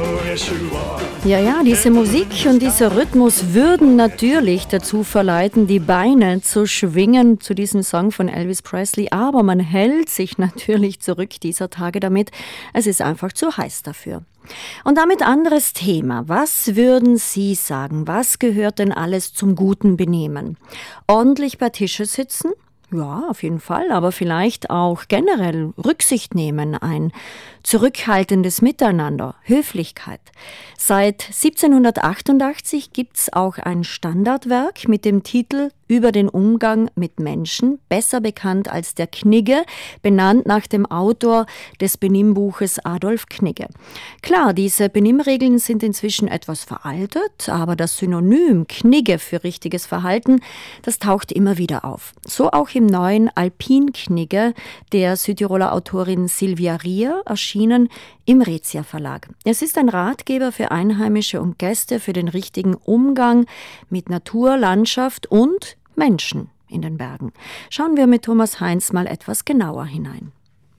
Ja, diese Musik und dieser Rhythmus würden natürlich dazu verleiten, die Beine zu schwingen zu diesem Song von Elvis Presley. Aber man hält sich natürlich zurück dieser Tage damit. Es ist einfach zu heiß dafür. Und damit anderes Thema. Was würden Sie sagen? Was gehört denn alles zum guten Benehmen? Ordentlich bei Tische sitzen? Ja, auf jeden Fall, aber vielleicht auch generell Rücksicht nehmen, ein zurückhaltendes Miteinander, Höflichkeit. Seit 1788 gibt's auch ein Standardwerk mit dem Titel Über den Umgang mit Menschen, besser bekannt als der Knigge, benannt nach dem Autor des Benimmbuches Adolf Knigge. Klar, diese Benimmregeln sind inzwischen etwas veraltet, aber das Synonym Knigge für richtiges Verhalten, das taucht immer wieder auf. So auch im neuen Alpin-Knigge der Südtiroler Autorin Silvia Rier, erschienen im Rezia Verlag. Es ist ein Ratgeber für Einheimische und Gäste für den richtigen Umgang mit Natur, Landschaft und Menschen in den Bergen. Schauen wir mit Thomas Heinz mal etwas genauer hinein.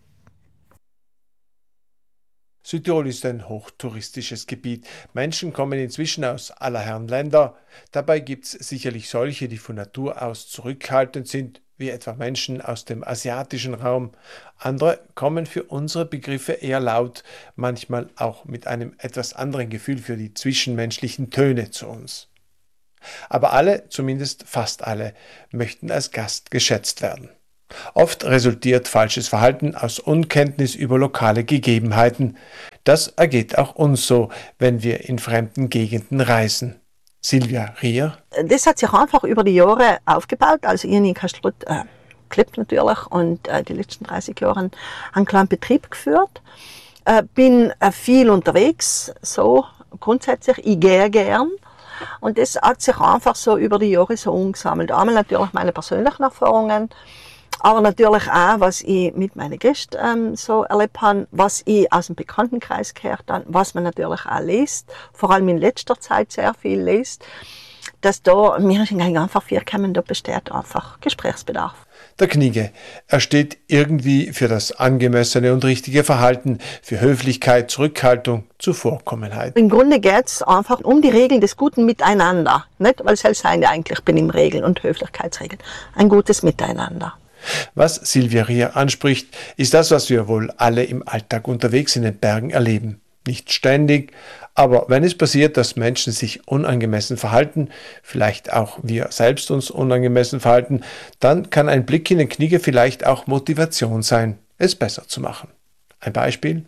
Südtirol ist ein hochtouristisches Gebiet. Menschen kommen inzwischen aus aller Herren Länder. Dabei gibt es sicherlich solche, die von Natur aus zurückhaltend sind, wie etwa Menschen aus dem asiatischen Raum. Andere kommen für unsere Begriffe eher laut, manchmal auch mit einem etwas anderen Gefühl für die zwischenmenschlichen Töne zu uns. Aber alle, zumindest fast alle, möchten als Gast geschätzt werden. Oft resultiert falsches Verhalten aus Unkenntnis über lokale Gegebenheiten. Das ergeht auch uns so, wenn wir in fremden Gegenden reisen. Silvia Rier. Das hat sich einfach über die Jahre aufgebaut. Also ich in Kastrut gelebt natürlich und die letzten 30 Jahre einen kleinen Betrieb geführt. Bin viel unterwegs, so grundsätzlich. Ich gehe gern. Und das hat sich einfach so über die Jahre so umgesammelt. Einmal natürlich meine persönlichen Erfahrungen, aber natürlich auch, was ich mit meinen Gästen so erlebt habe, was ich aus dem Bekanntenkreis gehört habe, was man natürlich auch liest, vor allem in letzter Zeit sehr viel liest, dass da, mir ist einfach viel gekommen, da besteht einfach Gesprächsbedarf. Der Knigge, er steht irgendwie für das angemessene und richtige Verhalten, für Höflichkeit, Zurückhaltung, Zuvorkommenheit. Im Grunde geht es einfach um die Regeln des guten Miteinander, nicht? Weil es seien ja eigentlich Benimmregeln und Höflichkeitsregeln. Ein gutes Miteinander. Was Silvia Rier anspricht, ist das, was wir wohl alle im Alltag unterwegs in den Bergen erleben. Nicht ständig, aber wenn es passiert, dass Menschen sich unangemessen verhalten, vielleicht auch wir selbst uns unangemessen verhalten, dann kann ein Blick in den Knigge vielleicht auch Motivation sein, es besser zu machen. Ein Beispiel?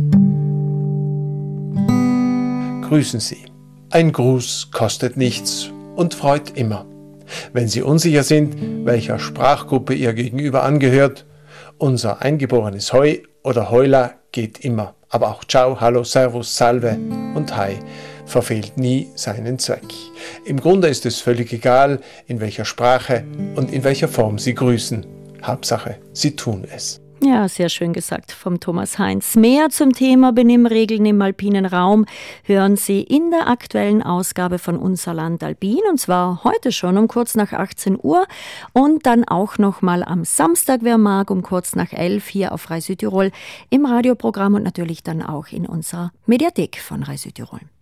Grüßen Sie. Ein Gruß kostet nichts und freut immer. Wenn Sie unsicher sind, welcher Sprachgruppe Ihr Gegenüber angehört, unser eingeborenes Heu oder Heula geht immer. Aber auch Ciao, Hallo, Servus, Salve und Hi verfehlt nie seinen Zweck. Im Grunde ist es völlig egal, in welcher Sprache und in welcher Form Sie grüßen. Hauptsache, Sie tun es. Ja, sehr schön gesagt vom Thomas Heinz. Mehr zum Thema Benimmregeln im alpinen Raum hören Sie in der aktuellen Ausgabe von Unser Land Alpin, und zwar heute schon um kurz nach 18 Uhr und dann auch nochmal am Samstag, wer mag, um kurz nach 11 hier auf Rai Südtirol im Radioprogramm und natürlich dann auch in unserer Mediathek von Rai Südtirol.